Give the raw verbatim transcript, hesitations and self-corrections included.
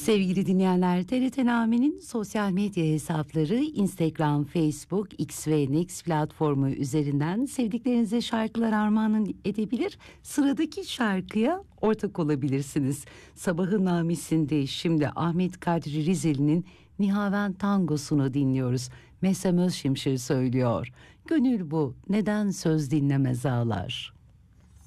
Sevgili dinleyenler, T R T Nami'nin sosyal medya hesapları Instagram, Facebook, X ve Next platformu üzerinden sevdiklerinize şarkılar armağan edebilir. Sıradaki şarkıya ortak olabilirsiniz. Sabahın Nami'sinde şimdi Ahmet Kadri Rizeli'nin Nihaven Tangosu'nu dinliyoruz. Mesem Özşimşir söylüyor. Gönül bu, neden söz dinlemez ağlar?